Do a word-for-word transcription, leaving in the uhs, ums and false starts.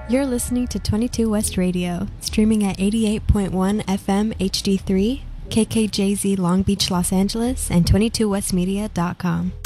You're listening to twenty-two West Radio, streaming at eighty-eight point one F M H D three, K K J Z Long Beach, Los Angeles, and twenty-two west media dot com.